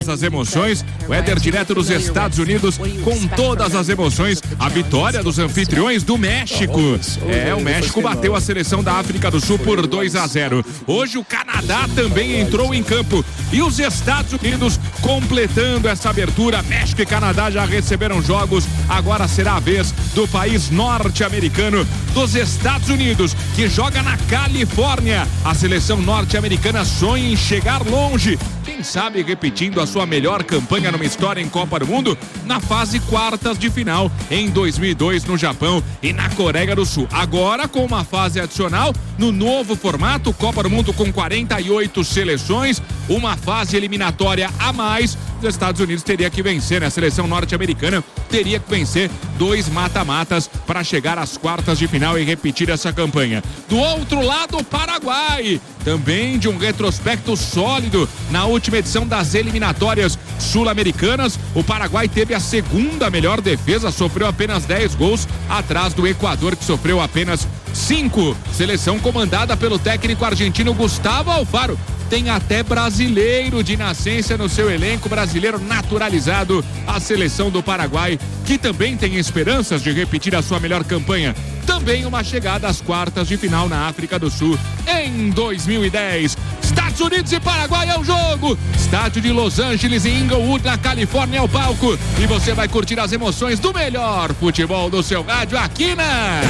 As emoções, o Éder direto dos Estados Unidos com todas as emoções, a vitória dos anfitriões do México. O México bateu a seleção da África do Sul por 2-0. Hoje o Canadá também entrou em campo e os Estados Unidos completando essa abertura. México e Canadá já receberam jogos, agora será a vez do país norte-americano, dos Estados Unidos, que joga na Califórnia. A seleção norte-americana sonha em chegar longe, quem sabe repetindo a sua melhor campanha numa história em Copa do Mundo na fase quartas de final em 2002 no Japão e na Coreia do Sul. Agora com uma fase adicional no novo formato, Copa do Mundo com 48 seleções, uma fase eliminatória a mais. Os Estados Unidos teria que vencer, né? A seleção norte-americana teria que vencer 2 mata-matas para chegar às quartas de final e repetir essa campanha. Do outro lado, o Paraguai, também de um retrospecto sólido na última edição das eliminatórias sul-americanas. O Paraguai teve a segunda melhor defesa, sofreu apenas 10 gols, atrás do Equador, que sofreu apenas 5. Seleção comandada pelo técnico argentino Gustavo Alfaro. Tem até brasileiro de nascença no seu elenco, brasileiro naturalizado, a seleção do Paraguai, que também tem esperanças de repetir a sua melhor campanha. Também uma chegada às quartas de final na África do Sul em 2010. Estados Unidos e Paraguai é o jogo. Estádio de Los Angeles e Inglewood, na Califórnia, é o palco. E você vai curtir as emoções do melhor futebol do seu rádio aqui na